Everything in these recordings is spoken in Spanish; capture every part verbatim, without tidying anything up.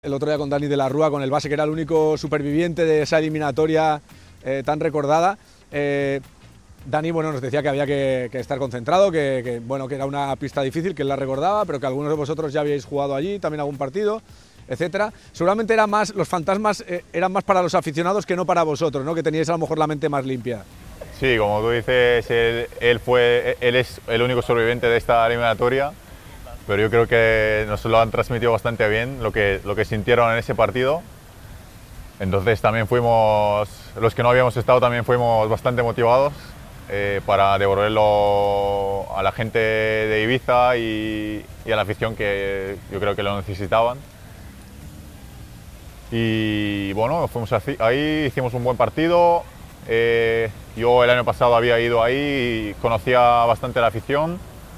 El otro día con Dani de la Rúa, con el base, que era el único superviviente de esa eliminatoria eh, tan recordada. Eh, Dani, bueno, nos decía que había que, que estar concentrado, que, que, bueno, que era una pista difícil, que él la recordaba, pero que algunos de vosotros ya habíais jugado allí, también algún partido, etcétera. Seguramente era más, los fantasmas eh, eran más para los aficionados que no para vosotros, ¿no? Que teníais a lo mejor la mente más limpia. Sí, como tú dices, él, él, fue, él es el único sobreviviente de esta eliminatoria, pero yo creo que nos lo han transmitido bastante bien lo que, lo que sintieron en ese partido. Entonces también fuimos, los que no habíamos estado también fuimos bastante motivados eh, para devolverlo a la gente de Ibiza y, y a la afición, que yo creo que lo necesitaban. Y bueno, fuimos así, ahí, hicimos un buen partido. Eh, yo el año pasado había ido ahí y conocía bastante la afición.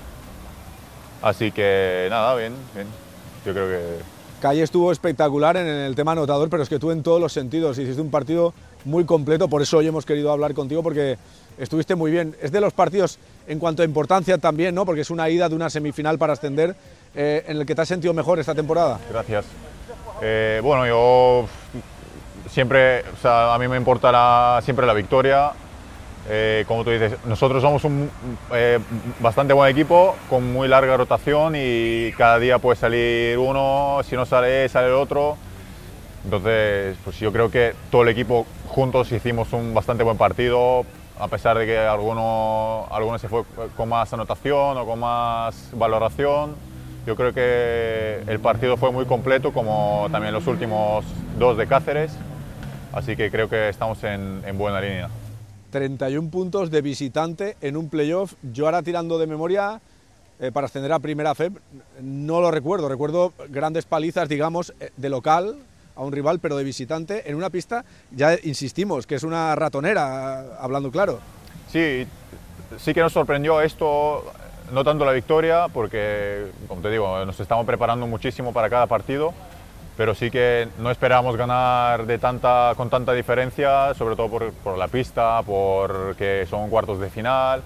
Así que nada, bien, bien. Yo creo que... Calle estuvo espectacular en el tema anotador, pero es que tú en todos los sentidos hiciste un partido muy completo, por eso hoy hemos querido hablar contigo, porque estuviste muy bien. Es de los partidos en cuanto a importancia también, ¿no? Porque es una ida de una semifinal para ascender, eh, en el que te has sentido mejor esta temporada. Gracias. Eh, bueno, yo siempre, o sea, a mí me importa la, siempre la victoria. Eh, como tú dices, nosotros somos un eh, bastante buen equipo con muy larga rotación y cada día puede salir uno, si no sale, sale el otro. Entonces, pues yo creo que todo el equipo juntos hicimos un bastante buen partido, a pesar de que alguno, alguno se fue con más anotación o con más valoración. Yo creo que el partido fue muy completo, como también los últimos dos de Cáceres, así que creo que estamos en, en buena línea. treinta y un puntos de visitante en un playoff. Yo ahora, tirando de memoria, eh, para ascender a Primera F E B, no lo recuerdo. Recuerdo grandes palizas, digamos, de local a un rival, pero de visitante en una pista, ya insistimos, que es una ratonera, hablando claro. Sí, sí que nos sorprendió esto, no tanto la victoria, porque, como te digo, nos estamos preparando muchísimo para cada partido, pero sí que no esperábamos ganar de tanta, con tanta diferencia, sobre todo por, por la pista, porque son cuartos de final.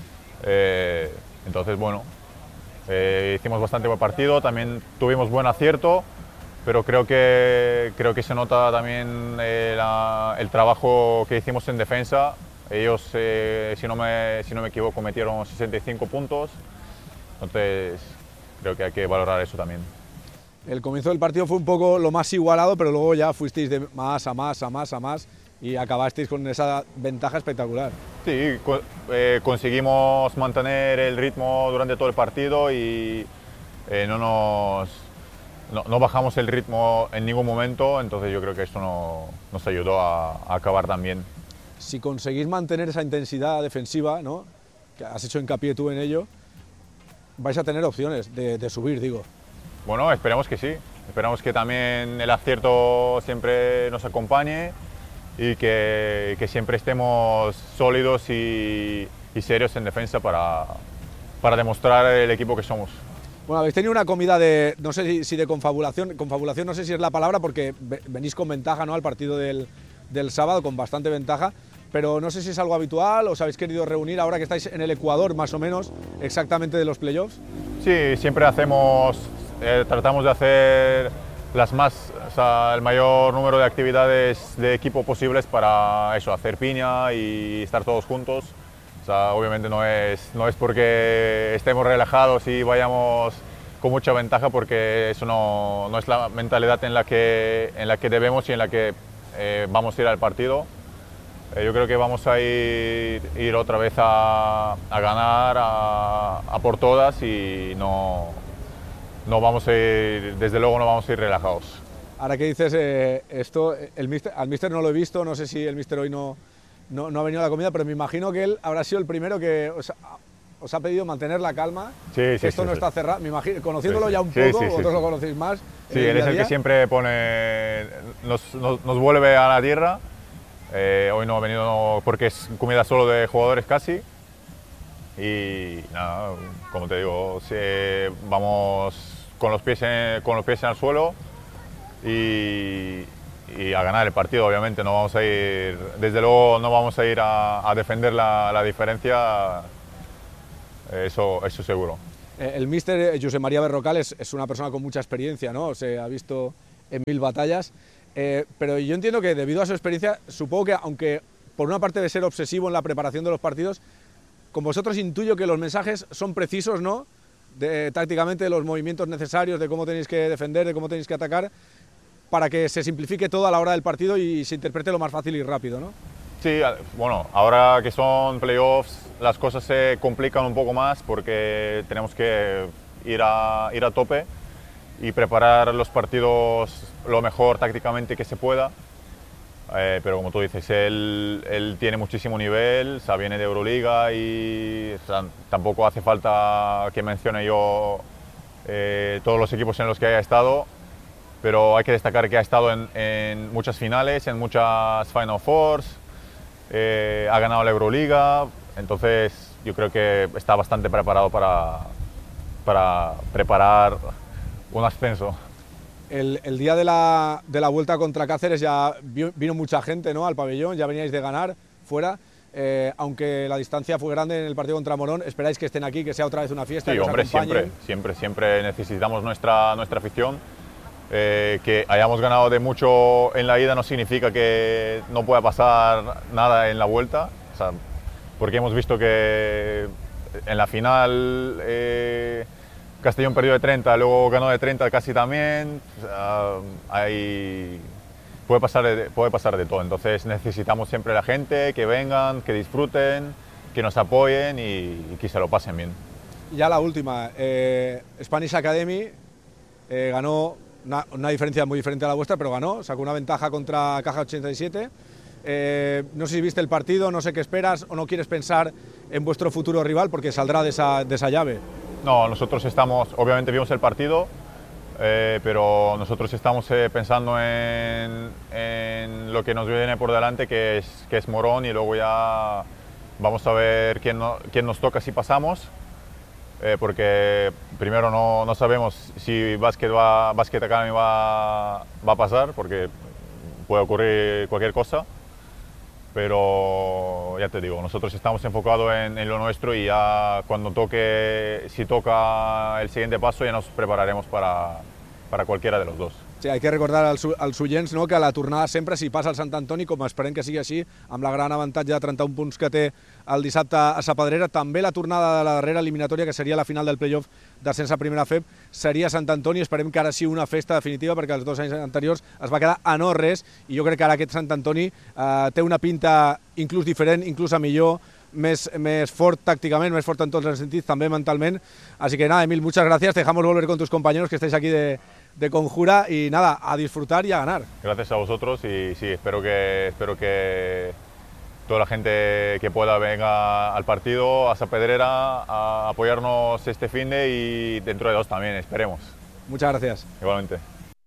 Eh, entonces, bueno, eh, hicimos bastante buen partido, también tuvimos buen acierto, pero creo que, creo que se nota también eh, la, el trabajo que hicimos en defensa. Ellos, eh, si, no me, si no me equivoco, metieron sesenta y cinco puntos, entonces creo que hay que valorar eso también. El comienzo del partido fue un poco lo más igualado, pero luego ya fuisteis de más a más, a más, a más y acabasteis con esa ventaja espectacular. Sí, co eh, conseguimos mantener el ritmo durante todo el partido y eh, no, nos, no, no bajamos el ritmo en ningún momento, entonces yo creo que eso no, nos ayudó a, a acabar también. Si conseguís mantener esa intensidad defensiva, ¿no?, que has hecho hincapié tú en ello, vais a tener opciones de, de subir, digo. Bueno, esperemos que sí, esperamos que también el acierto siempre nos acompañe y que, que siempre estemos sólidos y, y serios en defensa para, para demostrar el equipo que somos. Bueno, habéis tenido una comida de, no sé si, si de confabulación, confabulación no sé si es la palabra, porque venís con ventaja, ¿no?, al partido del, del sábado, con bastante ventaja, pero no sé si es algo habitual, os habéis querido reunir ahora que estáis en el Ecuador, más o menos, exactamente de los playoffs. Sí, siempre hacemos... Eh, tratamos de hacer las más, o sea, el mayor número de actividades de equipo posibles para eso, hacer piña y estar todos juntos. O sea, obviamente no es, no es porque estemos relajados y vayamos con mucha ventaja, porque eso no, no es la mentalidad en la que, en la que debemos y en la que eh, vamos a ir al partido. Eh, yo creo que vamos a ir, ir otra vez a, a ganar, a, a por todas, y no... No vamos a ir, desde luego no vamos a ir relajados. Ahora que dices eh, esto, el mister, al míster no lo he visto, no sé si el míster hoy no, no, no ha venido a la comida, pero me imagino que él habrá sido el primero que os, os ha pedido mantener la calma, sí, que sí, esto sí, no sí. está cerrado, me imagino, conociéndolo sí, sí. ya un Sí, poco, sí, sí, vosotros sí. lo conocéis más. Sí, el él día es a el día. que siempre pone, nos, nos, nos vuelve a la tierra. Eh, hoy no ha venido no, porque es comida solo de jugadores casi. Y nada, como te digo, sí, vamos con los pies en, con los pies en el suelo y, y a ganar el partido. Obviamente no vamos a ir, desde luego no vamos a ir a, a defender la, la diferencia, eso, eso seguro. El míster José María Berrocal es, es una persona con mucha experiencia, ¿no? Se ha visto en mil batallas, eh, pero yo entiendo que debido a su experiencia, supongo que aunque por una parte debe ser obsesivo en la preparación de los partidos, con vosotros intuyo que los mensajes son precisos, ¿no? De, tácticamente, de los movimientos necesarios, de cómo tenéis que defender, de cómo tenéis que atacar, para que se simplifique todo a la hora del partido y se interprete lo más fácil y rápido, ¿no? Sí, bueno, ahora que son playoffs, las cosas se complican un poco más porque tenemos que ir a, ir a tope y preparar los partidos lo mejor tácticamente que se pueda. Eh, pero como tú dices, él, él tiene muchísimo nivel, o sea, viene de Euroliga y o sea, tampoco hace falta que mencione yo eh, todos los equipos en los que haya estado, pero hay que destacar que ha estado en, en muchas finales, en muchas Final Fours, eh, ha ganado la Euroliga, entonces yo creo que está bastante preparado para, para preparar un ascenso. El, el día de la, de la vuelta contra Cáceres ya vino mucha gente, ¿no?, al pabellón, ya veníais de ganar fuera, eh, aunque la distancia fue grande en el partido contra Morón, ¿esperáis que estén aquí, que sea otra vez una fiesta? Sí, que os hombre, acompañen? siempre, siempre, siempre necesitamos nuestra, nuestra afición. Eh, que hayamos ganado de mucho en la ida no significa que no pueda pasar nada en la vuelta, o sea, porque hemos visto que en la final eh, Castellón perdió de treinta, luego ganó de treinta casi también, o sea, hay, puede, pasar de, puede pasar de todo, entonces necesitamos siempre la gente, que vengan, que disfruten, que nos apoyen y, y que se lo pasen bien. Ya la última, eh, Spanish Academy eh, ganó una, una diferencia muy diferente a la vuestra, pero ganó, sacó una ventaja contra Caja ochenta y siete. Eh, no sé si viste el partido, no sé qué esperas o no quieres pensar en vuestro futuro rival porque saldrá de esa, de esa llave. No, nosotros estamos, obviamente vimos el partido, eh, pero nosotros estamos eh, pensando en, en lo que nos viene por delante, que es, que es Morón, y luego ya vamos a ver quién, no, quién nos toca si pasamos, eh, porque primero no, no sabemos si Basket, va, Basket Academy va, va a pasar, porque puede ocurrir cualquier cosa. Pero ya te digo, nosotros estamos enfocados en, en lo nuestro y ya cuando toque, si toca el siguiente paso, ya nos prepararemos para, para cualquiera de los dos. Sí, hay que recordar als, als oients, no, que a la tornada sempre, si passa el Sant Antoni, com esperem que sigui així, amb la gran avantatge de trenta-un punts que té el dissabte a Sa Pedrera, també la tornada de la darrera eliminatòria, que seria la final del playoff d'ascens a primera F E B, seria Sant Antoni. Esperem que ara sí una festa definitiva, perquè els dos anys anteriors es va quedar a no res, i jo crec que ara aquest Sant Antoni eh, té una pinta inclús diferent, inclús a millor, més, més fort tácticamente, més fort en tots els sentits, també mentalment. Así que nada, Emil, muchas gracias, te dejamos volver con tus compañeros que estáis aquí de, de Conjura y nada, a disfrutar y a ganar. Gracias a vosotros y sí, espero que, espero que toda la gente que pueda venga al partido, a Sa Pedrera, a apoyarnos este finde y dentro de dos también, esperemos. Muchas gracias. Igualmente.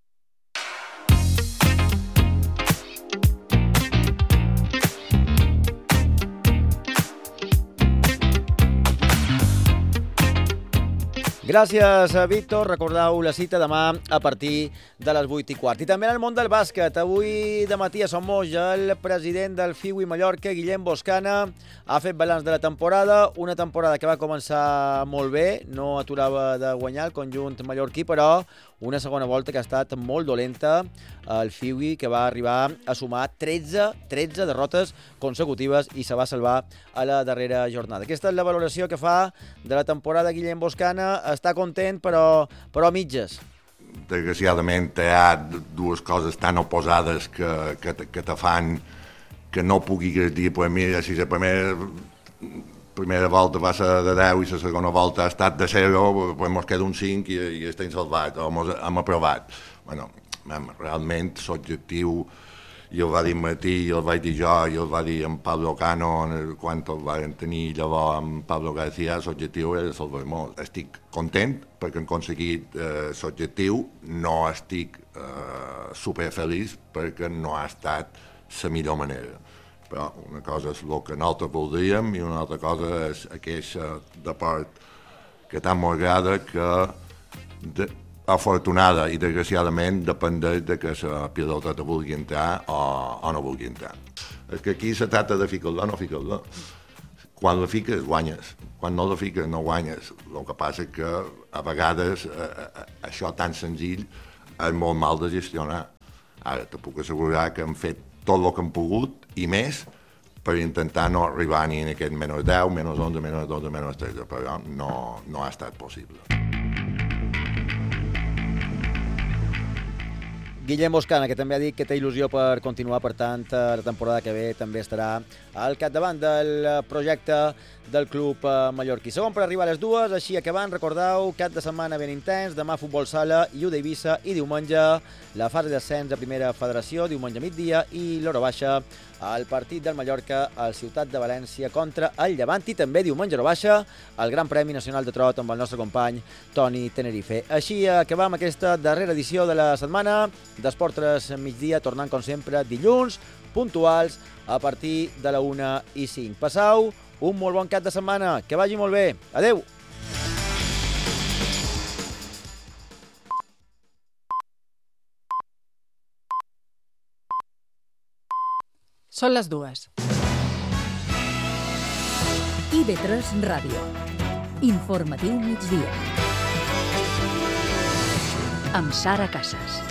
Gràcies, Víctor. Recordeu la cita demà a partir de les vuit i quart. I també en el món del bàsquet. Avui de matí a Somos el president del F I U I Mallorca, Guillem Boscana, ha fet balanç de la temporada. Una temporada que va començar molt bé, no aturava de guanyar el conjunt mallorquí, però una segona volta que ha estat molt dolenta. El F I U I, que va arribar a sumar tretze, tretze derrotes consecutives i se va salvar a la darrera jornada. Aquesta és la valoració que fa de la temporada Guillem Boscana. Està content, però, però a mitges. Desgraciadament hi ha dues coses tan oposades que, que, que te fan que no pugui dir, pues mira, si la primera, primera volta va ser de deu i la segona volta ha estat de zero, pues mos queda un cinc i, i estem salvats, o mos hem aprovat. Bueno, realment l'objectiu, i el va dir Martí, i el vaig dir jo, i el va dir en Pablo Cano, quan el van tenir llavors amb Pablo García, l'objectiu era salvar-nos. Estic content perquè hem aconseguit eh, l'objectiu, no estic eh, superfeliç perquè no ha estat la millor manera. Però una cosa és el que nosaltres voldríem i una altra cosa és aquesta deport que tant m'agrada, que de, afortunada i desgraciadament dependeix de que la pilota te vulgui entrar o, o no vulgui entrar. És que aquí se tracta de ficar-la o no ficar-la. Quan la fiques, guanyes. Quan no la fiques, no guanyes. El que passa és que a vegades eh, això tan senzill és molt mal de gestionar. Ara, te puc assegurar que hem fet tot el que hem pogut i més per intentar no arribar ni en aquest menys deu, menys onze, menys dotze, menys tretze, però no, no ha estat possible. Guillem Boscana, que també ha dit que té il·lusió per continuar, per tant, la temporada que ve també estarà al capdavant del projecte del club mallorquí. Segon per arribar a les dues, així acabant, recordeu, cap de setmana ben intens, demà futbol sala, I U d'Eivissa i diumenge la fase d'ascens a primera federació, diumenge a migdia, i l'hora baixa el partit del Mallorca al Ciutat de València contra el Llevant, i també diumenge hora baixa el Gran Premi Nacional de Trot amb el nostre company Toni Tenerife. Així acabam aquesta darrera edició de la setmana d'Esport tres migdia, tornant com sempre dilluns, puntuals a partir de la una i cinc. Passau un molt bon cap de setmana, que vagi molt bé. Adeu! Són les dues. I V tres Ràdio. Informatiu migdia. Amb Sara Casas.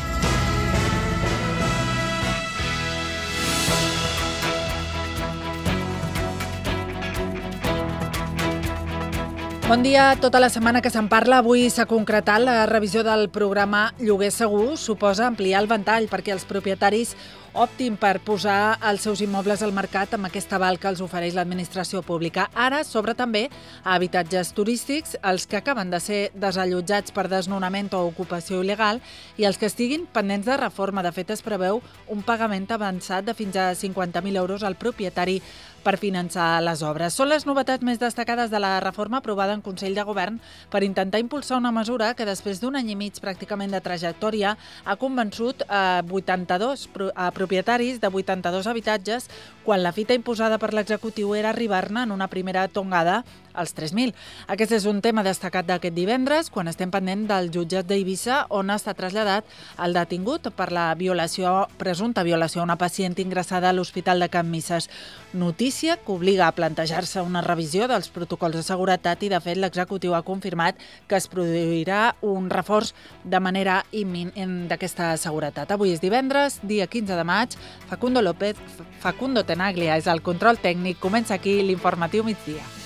Bon dia. Tota la setmana que se'n parla, avui s'ha concretat la revisió del programa Lloguer Segur. Suposa ampliar el ventall perquè els propietaris optin per posar els seus immobles al mercat amb aquest aval que els ofereix l'administració pública. Ara s'obre també a habitatges turístics, els que acaben de ser desallotjats per desnonament o ocupació il·legal i els que estiguin pendents de reforma. De fet, es preveu un pagament avançat de fins a cinquanta mil euros al propietari per finançar les obres. Són les novetats més destacades de la reforma aprovada en Consell de Govern per intentar impulsar una mesura que després d'un any i mig pràcticament de trajectòria ha convençut a vuitanta-dos a propietaris de vuitanta-dos habitatges quan la fita imposada per l'executiu era arribar-ne en una primera tongada als tres mil. Aquest és un tema destacat d'aquest divendres, quan estem pendent del jutjat d'Eivissa, on està traslladat el detingut per la violació, presumpta violació a una pacient ingressada a l'Hospital de Can Misses. Notícia que obliga a plantejar-se una revisió dels protocols de seguretat i, de fet, l'executiu ha confirmat que es produirà un reforç de manera imminent d'aquesta seguretat. Avui és divendres, dia quinze de maig. Facundo López, Facundo Tenaglia és el control tècnic. Comença aquí l'informatiu migdia.